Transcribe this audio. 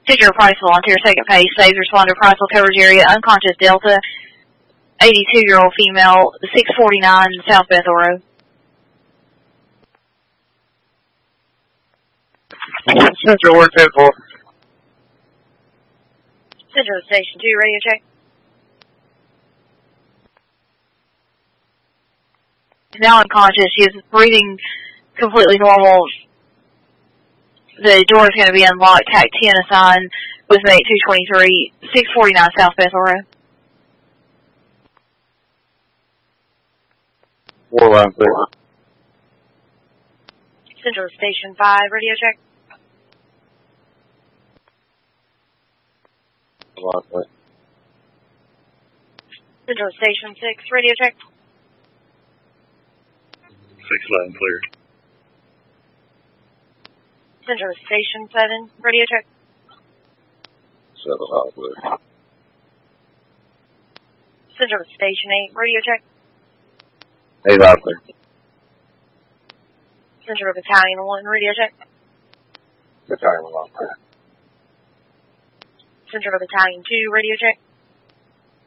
Cedar Price Volunteer, second page, saves responder Priceville coverage area, unconscious Delta, 82-year-old female, 649 South Bethel Road. Central, word 10-4. Central Station 2, radio check. She's now unconscious. She is breathing completely normal. The door is going to be unlocked. TAC 10 assigned with mate 223, 649 South Bethel Road. 4 line clear. Central Station 5, radio check. Line clear. Central Station 6, radio check. 6 line clear. Central Station 7, radio check. 7 line clear. Central Station 8, radio check. 8 line clear. Central Battalion 1, radio check. Battalion 1 line clear. Central Battalion 2, radio check.